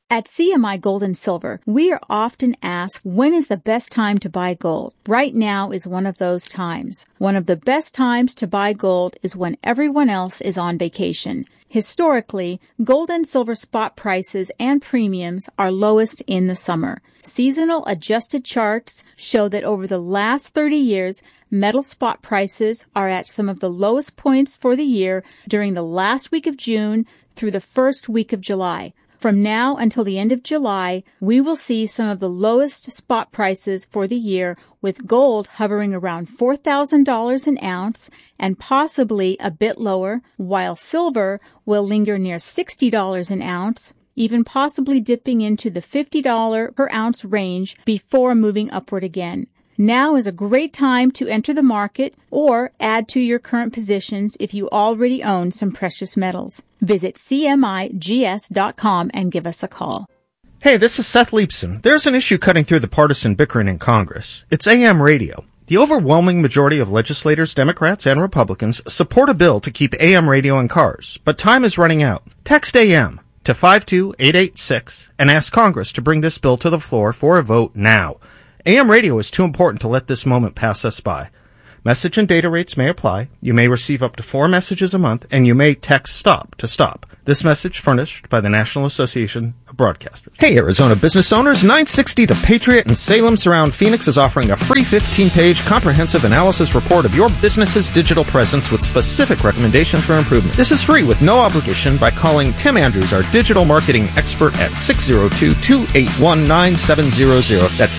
At CMI Gold and Silver, we are often asked, when is the best time to buy gold? Right now is one of those times. One of the best times to buy gold is when everyone else is on vacation. Historically, gold and silver spot prices and premiums are lowest in the summer. Seasonal adjusted charts show that over the last 30 years, metal spot prices are at some of the lowest points for the year during the last week of June through the first week of July. From now until the end of July, we will see some of the lowest spot prices for the year, with gold hovering around $4,000 an ounce and possibly a bit lower, while silver will linger near $60 an ounce, even possibly dipping into the $50 per ounce range before moving upward again. Now is a great time to enter the market or add to your current positions if you already own some precious metals. Visit CMIGS.com and give us a call. Hey, this is Seth Leibson. There's an issue cutting through the partisan bickering in Congress. It's AM radio. The overwhelming majority of legislators, Democrats and Republicans, support a bill to keep AM radio in cars, but time is running out. Text AM to 52886 and ask Congress to bring this bill to the floor for a vote now. AM radio is too important to let this moment pass us by. Message and data rates may apply. You may receive up to 4 messages a month, and you may text STOP to stop. This message furnished by the National Association of Broadcasters. Hey, Arizona business owners, 960 The Patriot in Salem Surround Phoenix is offering a free 15-page comprehensive analysis report of your business's digital presence with specific recommendations for improvement. This is free with no obligation by calling Tim Andrews, our digital marketing expert, at 602-281-9700. That's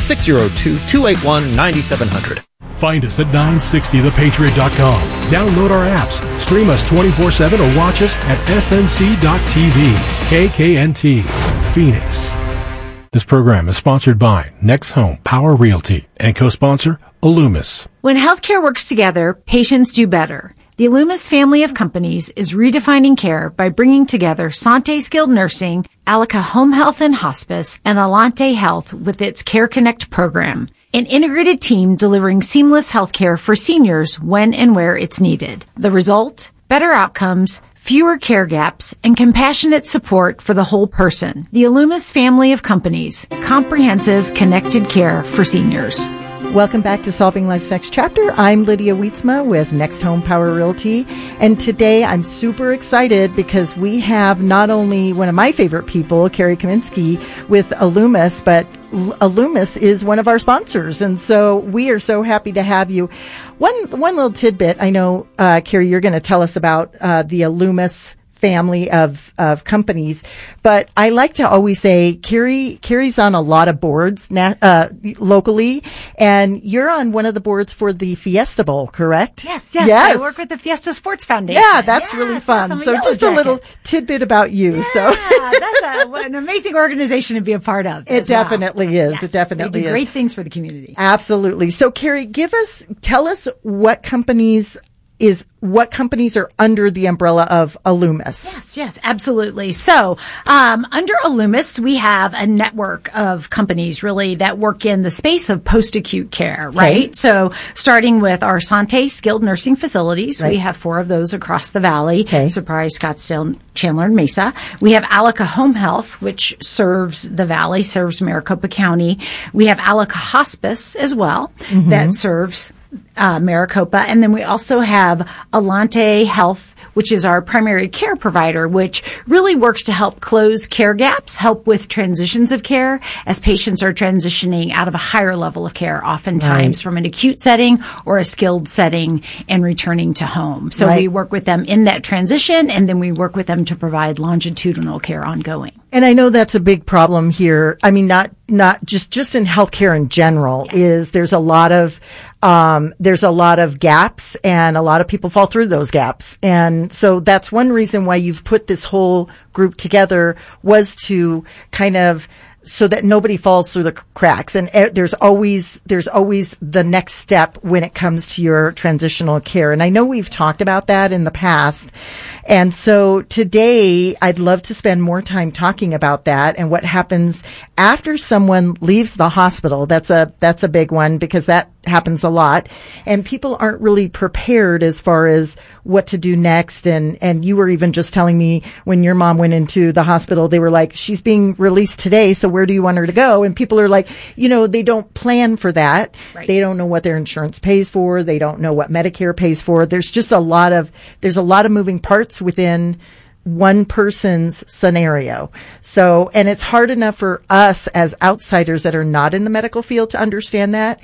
602-281-9700. Find us at 960thepatriot.com. Download our apps, stream us 24/7, or watch us at snc.tv. KKNT, Phoenix. This program is sponsored by Next Home Power Realty and co-sponsor Alumis. When healthcare works together, patients do better. The Alumis family of companies is redefining care by bringing together Sante Skilled Nursing, Alica Home Health and Hospice, and Alante Health with its Care Connect program. An integrated team delivering seamless healthcare for seniors when and where it's needed. The result? Better outcomes, fewer care gaps, and compassionate support for the whole person. The Alumis family of companies. Comprehensive, connected care for seniors. Welcome back to Solving Life's Next Chapter. I'm Lydia Wietzma with Next Home Power Realty. And today I'm super excited because we have not only one of my favorite people, Carrie Kaminsky, with Alumis, but Alumis is one of our sponsors. And so we are so happy to have you. One little tidbit. I know, Carrie, you're going to tell us about the Alumis family of companies, but I like to always say Carrie's on a lot of boards locally, and you're on one of the boards for the Fiesta Bowl, correct? Yes. I work with the Fiesta Sports Foundation. Yeah, that's really fun. So just a little tidbit about you. Yeah, so that's an amazing organization to be a part of. It definitely is. Yes, it definitely they do is. Great things for the community. Absolutely. So Carrie, tell us what companies are under the umbrella of Alumis. Yes, absolutely. So, under Alumis, we have a network of companies really that work in the space of post-acute care, right? Okay. So, starting with our Sante Skilled Nursing Facilities, we have 4 of those across the valley. Okay. Surprise, Scottsdale, Chandler, and Mesa. We have Alica Home Health, which serves the valley, serves Maricopa County. We have Alica Hospice as well, that serves Maricopa. And then we also have Alante Health, which is our primary care provider, which really works to help close care gaps, help with transitions of care as patients are transitioning out of a higher level of care, oftentimes from an acute setting or a skilled setting and returning to home. So we work with them in that transition, and then we work with them to provide longitudinal care ongoing. And I know that's a big problem here. I mean, not just in healthcare in general, is there's a lot of gaps, and a lot of people fall through those gaps. And so that's one reason why you've put this whole group together, was to kind of so that nobody falls through the cracks. And there's always the next step when it comes to your transitional care. And I know we've talked about that in the past. And so today I'd love to spend more time talking about that and what happens after someone leaves the hospital. That's a big one, because that happens a lot, and people aren't really prepared as far as what to do next. And you were even just telling me when your mom went into the hospital, they were like, she's being released today, so where do you want her to go? And people are like, they don't plan for that. Right. They don't know what their insurance pays for. They don't know what Medicare pays for. There's just a lot of moving parts within one person's scenario. So, and it's hard enough for us as outsiders that are not in the medical field to understand that.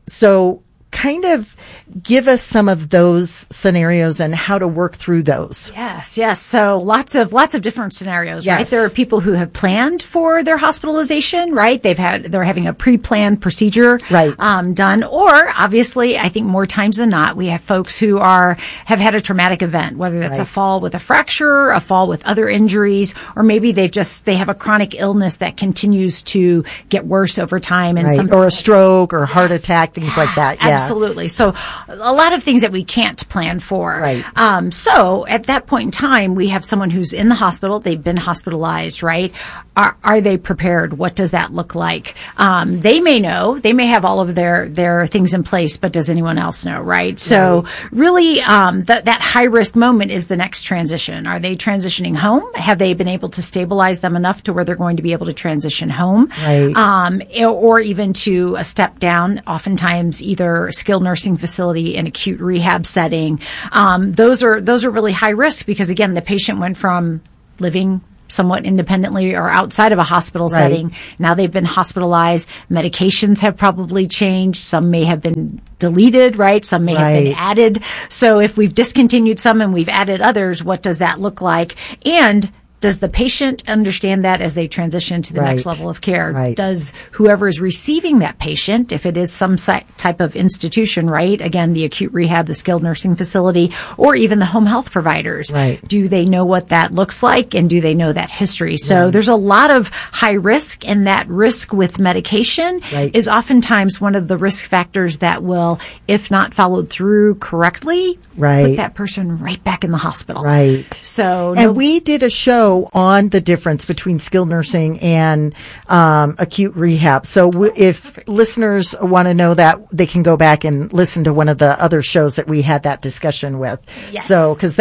So kind of give us some of those scenarios and how to work through those. Yes. So lots of different scenarios, yes. Right? There are people who have planned for their hospitalization, right? They're having a pre-planned procedure, right. Done. Or obviously, I think more times than not, we have folks who have had a traumatic event, whether that's right. a fall with a fracture, a fall with other injuries, or maybe they have a chronic illness that continues to get worse over time, and right. Or a stroke or heart attack, things like that. Yeah. Absolutely. So a lot of things that we can't plan for. Right. So at that point in time, we have someone who's in the hospital. They've been hospitalized, right? Are they prepared? What does that look like? They may know. They may have all of their things in place, but does anyone else know, right? So really, that high risk moment is the next transition. Are they transitioning home? Have they been able to stabilize them enough to where they're going to be able to transition home? Right. Or even to a step down, oftentimes either skilled nursing facility and acute rehab setting. Those are really high risk because again, the patient went from living somewhat independently or outside of a hospital right. setting. Now they've been hospitalized. Medications have probably changed. Some may have been deleted, right? Some may right. have been added. So if we've discontinued some and we've added others, what does that look like? And does the patient understand that as they transition to the right. next level of care? Right. Does whoever is receiving that patient, if it is some type of institution, right? Again, the acute rehab, the skilled nursing facility, or even the home health providers. Right. Do they know what that looks like and do they know that history? So there's a lot of high risk, and that risk with medication right. is oftentimes one of the risk factors that will, if not followed through correctly, right. put that person right back in the hospital. Right. So, and we did a show on the difference between skilled nursing and acute rehab. So if listeners want to know that, they can go back and listen to one of the other shows that we had that discussion with. Yes. So, because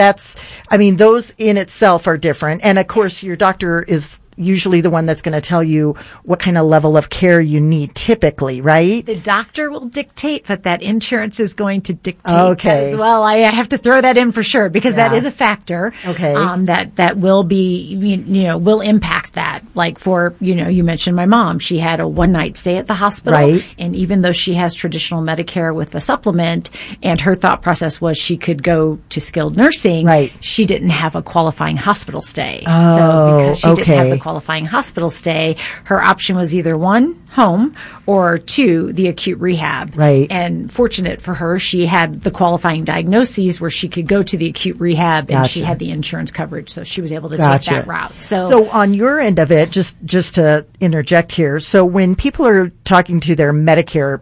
those in itself are different. And of course, your doctor is usually the one that's going to tell you what kind of level of care you need typically, right? The doctor will dictate, but that insurance is going to dictate okay. as well. I have to throw that in for sure because yeah. that is a factor. Okay. That will be, will impact that. Like for, you mentioned my mom. She had a one-night stay at the hospital. Right. And even though she has traditional Medicare with the supplement, and her thought process was she could go to skilled nursing, right. she didn't have a qualifying hospital stay. Oh, so because she didn't have okay. the qualifying hospital stay, her option was either one, home, or two, the acute rehab. Right. And fortunate for her, she had the qualifying diagnoses where she could go to the acute rehab, and she had the insurance coverage, so she was able to take that route. So on your end of it, just to interject here, so when people are talking to their Medicare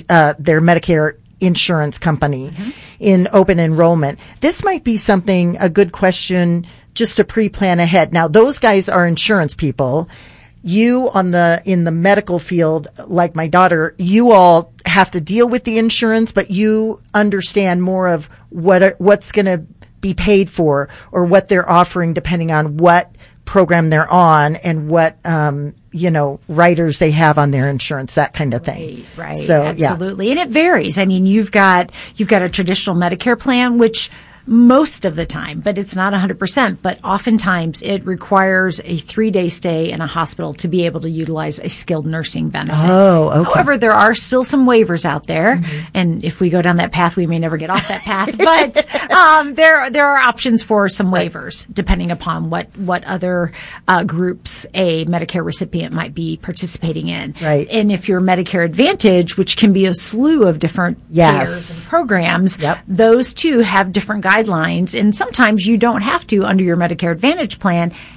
insurance company mm-hmm. in open enrollment, this might be a good question just to pre-plan ahead. Now, those guys are insurance people. You in the medical field, like my daughter, you all have to deal with the insurance, but you understand more of what's going to be paid for or what they're offering depending on what program they're on and what, riders they have on their insurance, that kind of thing. Right. So, absolutely. Yeah. And it varies. I mean, you've got a traditional Medicare plan, which most of the time, but it's not 100%, but oftentimes it requires a 3-day stay in a hospital to be able to utilize a skilled nursing benefit. Oh, okay. However, there are still some waivers out there, mm-hmm. and if we go down that path, we may never get off that path, but there are options for some waivers depending upon what other groups a Medicare recipient might be participating in. Right. And if you're Medicare Advantage, which can be a slew of different tiers and programs, yep. those too have different guidelines, and sometimes you don't have to, under your Medicare Advantage plan,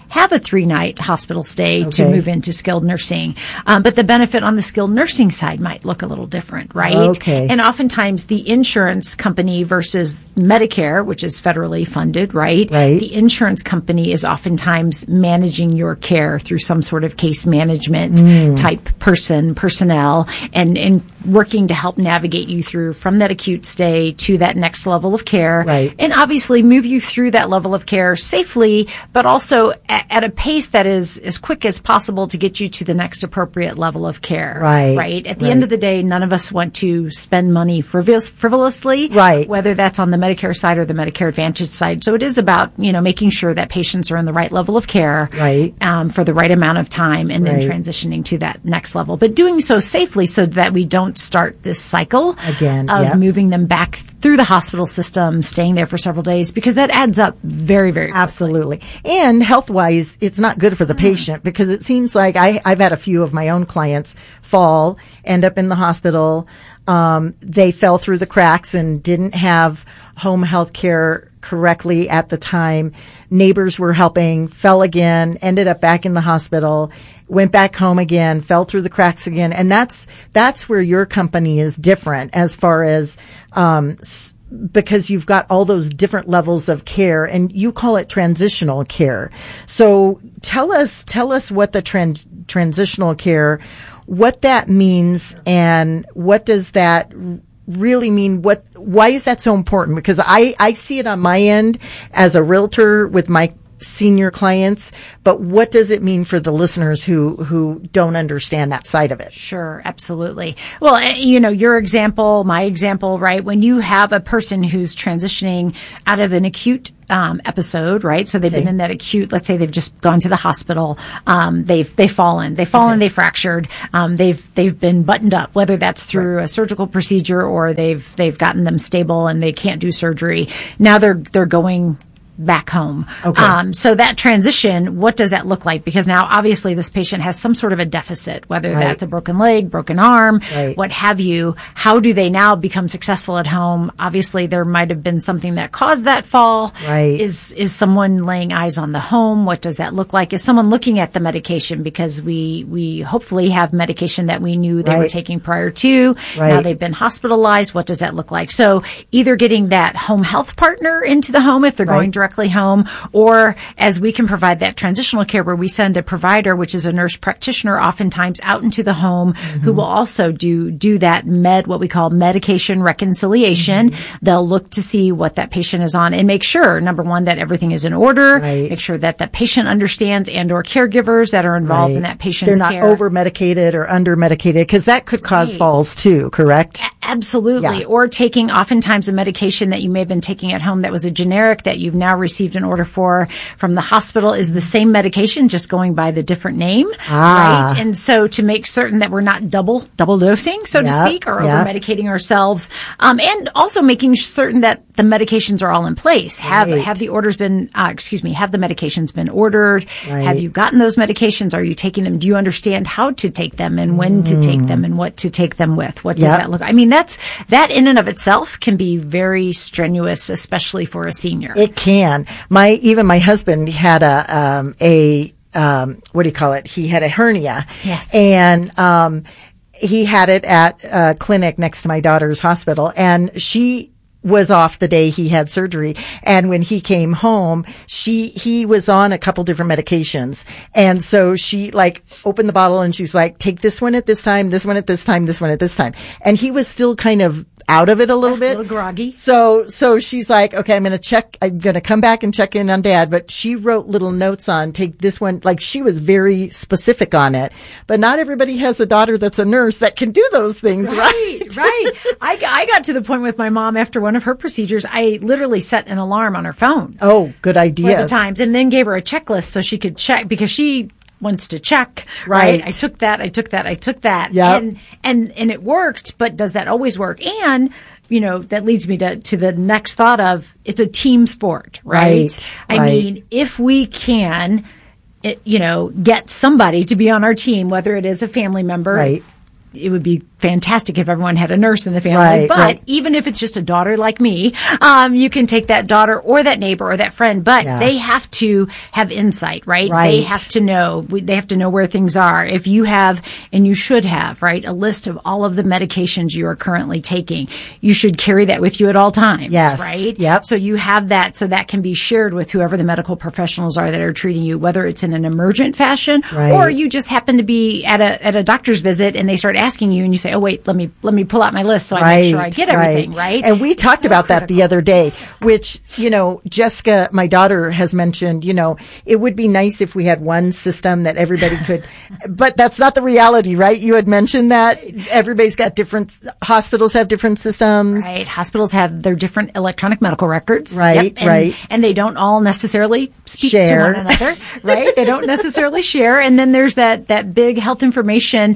have a 3-night hospital stay to move into skilled nursing. But the benefit on the skilled nursing side might look a little different, right? Okay. And oftentimes the insurance company versus Medicare, which is federally funded, right? The insurance company is oftentimes managing your care through some sort of case management type personnel and working to help navigate you through from that acute stay to that next level of care. And obviously move you through that level of care safely, but also at a pace that is as quick as possible to get you to the next appropriate level of care. At the end of the day, none of us want to spend money frivolously, whether that's on the Medicare side or the Medicare Advantage side. So it is about, making sure that patients are in the right level of care for the right amount of time and then transitioning to that next level. But doing so safely so that we don't start this cycle of moving them back through the hospital system, staying there for several days, because that adds up very, very quickly. Absolutely. And health-wise, it's not good for the patient, because it seems like I've had a few of my own clients fall, end up in the hospital. They fell through the cracks and didn't have home health care correctly at the time. Neighbors were helping, fell again, ended up back in the hospital, went back home again, fell through the cracks again. And that's where your company is different as far as, because you've got all those different levels of care, and you call it transitional care. So tell us what the transitional care, what that means, and what does that really mean? Why is that so important? Because I see it on my end as a realtor with my senior clients, but what does it mean for the listeners who don't understand that side of it? Sure, absolutely. Well, your example, my example, right? When you have a person who's transitioning out of an acute episode, right? So they've been in that acute, let's say they've just gone to the hospital, they've fallen, they fractured, they've been buttoned up, whether that's through a surgical procedure or they've gotten them stable and they can't do surgery. Now they're going back home. So that transition, what does that look like? Because now obviously this patient has some sort of a deficit, whether that's a broken leg, broken arm, what have you. How do they now become successful at home? Obviously there might have been something that caused that fall. Is someone laying eyes on the home? What does that look like? Is someone looking at the medication? Because we hopefully have medication that we knew they were taking prior to. Now they've been hospitalized. What does that look like? So either getting that home health partner into the home if they're going directly home, or as we can provide that transitional care where we send a provider, which is a nurse practitioner, oftentimes out into the home, who will also do that what we call medication reconciliation. They'll look to see what that patient is on and make sure, number one, that everything is in order, make sure that the patient understands, and or caregivers that are involved in that patient's care. They're not over-medicated or under-medicated, because that could cause falls too, correct? Absolutely. Or taking oftentimes a medication that you may have been taking at home that was a generic that you've now received an order for from the hospital is the same medication, just going by the different name. Right? And so to make certain that we're not double dosing, so to speak, or over medicating ourselves, and also making certain that the medications are all in place. Have the orders been, have the medications been ordered? Have you gotten those medications? Are you taking them? Do you understand how to take them and when to take them and what to take them with? What does that look like? I mean, that in and of itself can be very strenuous, especially for a senior. It can. Even my husband had what do you call it? He had a hernia. Yes. And, he had it at a clinic next to my daughter's hospital, and she was off the day he had surgery. And when he came home, he was on a couple different medications. And so she opened the bottle and she's like, take this one at this time, this one at this time, this one at this time. And he was still kind of out of it a little bit. A little groggy. So she's like, okay, I'm going to come back and check in on Dad. But she wrote little notes on, take this one. She was very specific on it. But not everybody has a daughter that's a nurse that can do those things, right? Right. I got to the point with my mom after one of her procedures, I literally set an alarm on her phone. Oh, good idea. For the times, and then gave her a checklist so she could check, because she wants to check, right? I took that. Yep. And it worked, but does that always work? And, that leads me to the next thought of, it's a team sport, right? I mean, if we can, get somebody to be on our team, whether it is a family member, it would be fantastic if everyone had a nurse in the family. But even if it's just a daughter like me, you can take that daughter or that neighbor or that friend, but they have to have insight, right? They have to know. They have to know where things are. If you have, and you should have, right, a list of all of the medications you are currently taking, you should carry that with you at all times, right? Yep. So you have that, so that can be shared with whoever the medical professionals are that are treating you, whether it's in an emergent fashion or you just happen to be at a doctor's visit and they start asking you and you say, oh wait, let me pull out my list so I make sure I get everything, right? And we talked about that the other day, which, Jessica, my daughter, has mentioned, it would be nice if we had one system that everybody could, but that's not the reality, right? You had mentioned that everybody's got hospitals have different systems. Right. Hospitals have their different electronic medical records. Right, and they don't all necessarily speak share to one another, right? They don't necessarily share. And then there's that big health information,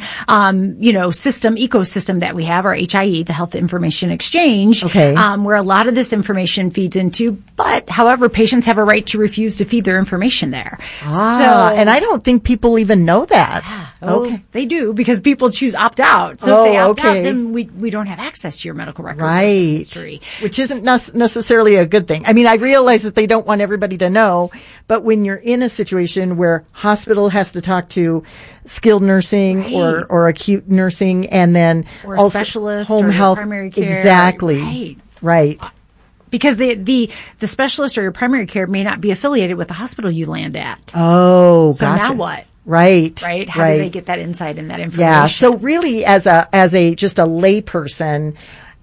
ecosystem that we have, our HIE, the Health Information Exchange, where a lot of this information feeds into. But, however, patients have a right to refuse to feed their information there. And I don't think people even know that. They do, because people choose opt out. So if they opt out, then we don't have access to your medical records history. Which isn't necessarily a good thing. I mean, I realize that they don't want everybody to know, but when you're in a situation where hospital has to talk to skilled nursing or acute nursing, and then or also specialist home or health, primary care. Exactly. Right. Because the specialist or your primary care may not be affiliated with the hospital you land at. Oh, so gotcha. now what? Right. How do they get that insight and that information? Yeah. So really, as a just a lay person,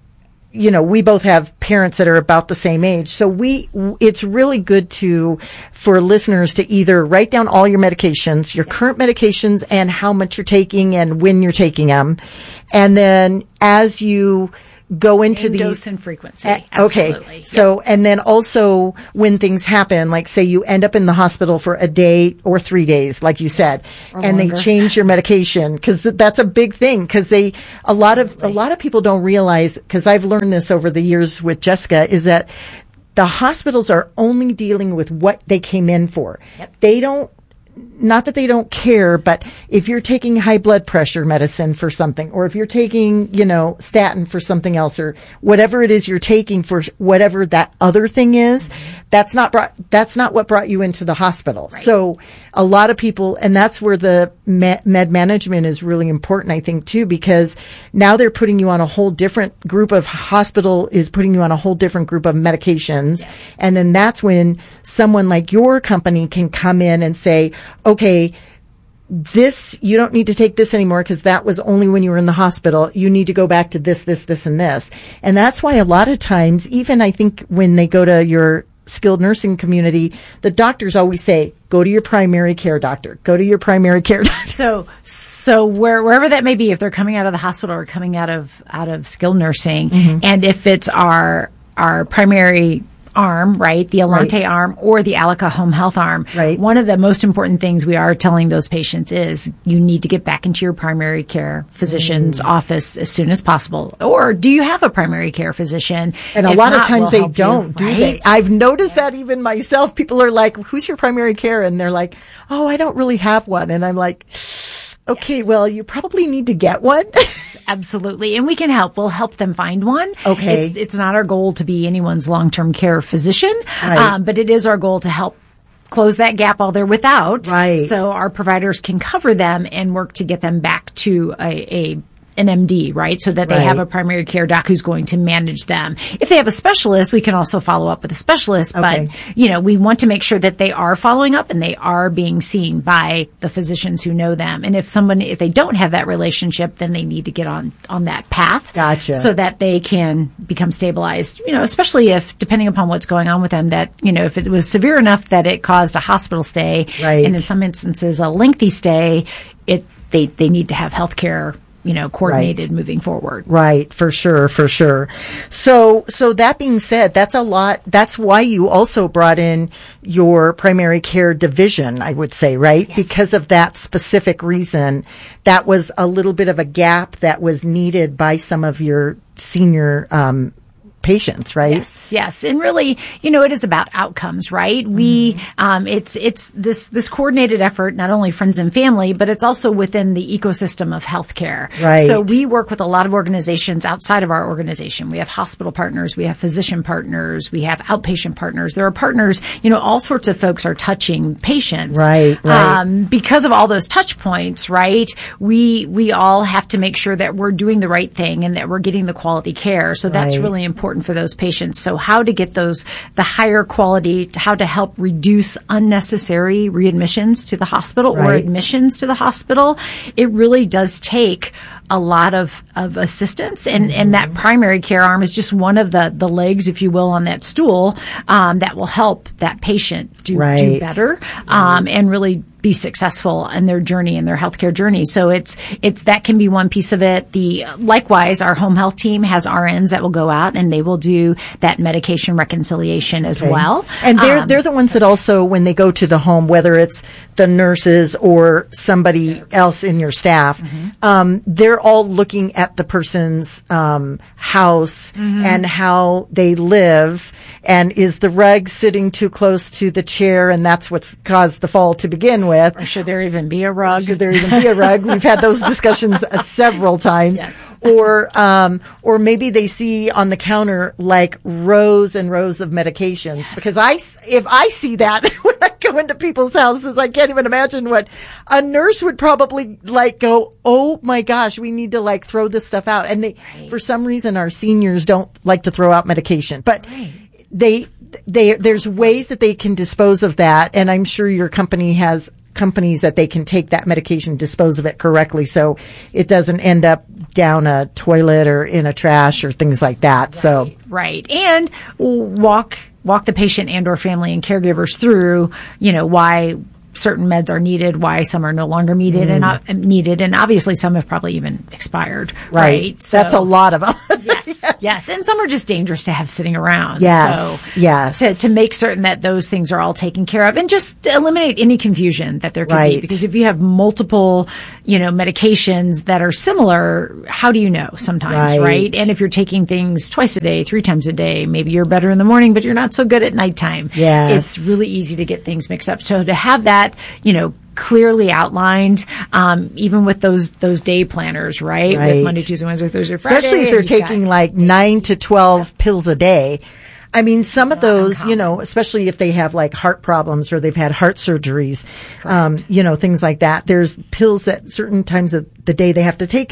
we both have parents that are about the same age. So it's really good for listeners to either write down all your medications, your current medications, and how much you're taking and when you're taking them. And then as you go into these dose and frequency. Absolutely. So, and then also when things happen, like say you end up in the hospital for a day or 3 days, like you said, and they change your medication, because that's a big thing. Because a lot of people don't realize, because I've learned this over the years with Jessica, is that the hospitals are only dealing with what they came in for. They don't. Not that they don't care, but if you're taking high blood pressure medicine for something, or if you're taking, statin for something else, or whatever it is you're taking for whatever that other thing is, that's not what brought you into the hospital. Right. So a lot of people, and that's where the med management is really important, I think, too, because now they're putting you on a whole different group of hospital is putting you on a whole different group of medications. Yes. And then that's when someone like your company can come in and say, okay, you don't need to take this anymore because that was only when you were in the hospital. You need to go back to this, and this. And that's why a lot of times, even I think when they go to your skilled nursing community, the doctors always say, go to your primary care doctor. Go to your primary care doctor. So wherever that may be, if they're coming out of the hospital or coming out of skilled nursing, and if it's our primary arm, right, the Alante arm or the Alica Home Health arm, one of the most important things we are telling those patients is you need to get back into your primary care physician's office as soon as possible. Or do you have a primary care physician? And a lot of times they don't, do they? I've noticed that even myself. People are like, who's your primary care? And they're like, oh, I don't really have one. And I'm like, okay, well, you probably need to get one. Absolutely. And we can help. We'll help them find one. Okay. It's not our goal to be anyone's long-term care physician, but it is our goal to help close that gap while they're without. Right. So our providers can cover them and work to get them back to an MD, right? So that they have a primary care doc who's going to manage them. If they have a specialist, we can also follow up with a specialist, but we want to make sure that they are following up and they are being seen by the physicians who know them. And if they don't have that relationship, then they need to get on that path. Gotcha. So that they can become stabilized, especially if, depending upon what's going on with them, that, if it was severe enough that it caused a hospital stay, and in some instances a lengthy stay, they need to have health care coordinated moving forward. Right. For sure. So that being said, that's a lot. That's why you also brought in your primary care division, I would say, right? Yes. Because of that specific reason. That was a little bit of a gap that was needed by some of your senior, patients, right? Yes. And really, it is about outcomes, right? We, it's this coordinated effort, not only friends and family, but it's also within the ecosystem of healthcare. Right. So we work with a lot of organizations outside of our organization. We have hospital partners, we have physician partners, we have outpatient partners. There are partners, all sorts of folks are touching patients. Right. Because of all those touch points, right? We all have to make sure that we're doing the right thing and that we're getting the quality care. So that's really important for those patients. So how to get the higher quality, how to help reduce unnecessary readmissions to the hospital or admissions to the hospital. It really does take a lot of assistance, and that primary care arm is just one of the legs, if you will, on that stool, that will help that patient do better, and really be successful in their journey, in their healthcare journey. So it's that can be one piece of it. Likewise, our home health team has RNs that will go out and they will do that medication reconciliation as well. And they're the ones that also, when they go to the home, whether it's the nurses or somebody else in your staff, they're all looking at the person's house and how they live, and is the rug sitting too close to the chair, and that's what's caused the fall to begin with. Or should there even be a rug? We've had those discussions several times. Yes. Or maybe they see on the counter like rows and rows of medications. Because if I see that when I go into people's houses, I can't even imagine what a nurse would probably go, oh my gosh, we need to throw this stuff out. And for some reason, our seniors don't like to throw out medication, but there's ways that they can dispose of that. And I'm sure your company has companies that they can take that medication, dispose of it correctly, so it doesn't end up down a toilet or in a trash or things like that. Right. And walk the patient and or family and caregivers through, why certain meds are needed, why some are no longer needed and obviously some have probably even expired. Right. So that's a lot of them. Yes. And some are just dangerous to have sitting around. Yes. To make certain that those things are all taken care of and just eliminate any confusion that there could be. Because if you have multiple, medications that are similar, how do you know sometimes, right? And if you're taking things twice a day, 3 times a day, maybe you're better in the morning, but you're not so good at nighttime. Yes. It's really easy to get things mixed up. So to have that, clearly outlined, even with those day planners, right? With Monday, Tuesday, Wednesday, Thursday, Friday. Especially if they're taking 9 to 12 pills a day. I mean, some of those, especially if they have heart problems or they've had heart surgeries, things like that. There's pills that certain times of the day they have to take